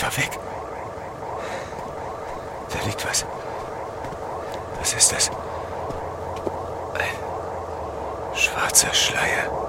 einfach weg. Da liegt was. Was ist das? Ein schwarzer Schleier.